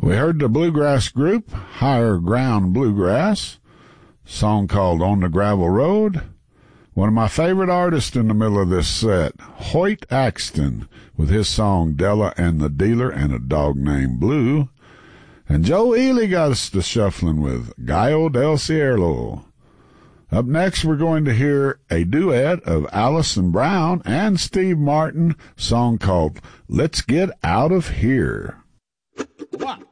We heard the bluegrass group, Higher Ground Bluegrass, song called On the Gravel Road. One of my favorite artists in the middle of this set, Hoyt Axton, with his song Della and the Dealer and a Dog Named Blue. And Joe Ely got us to shuffling with Gallo del Cielo. Up next, we're going to hear a duet of Alison Brown and Steve Martin, song called Let's Get Out of Here. 1,